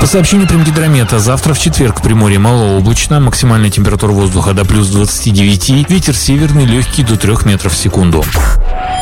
сообщению Примгидромета, завтра в четверг в Приморье малооблачно, максимальная температура воздуха до плюс 29, ветер северный легкий до 3 метров в секунду.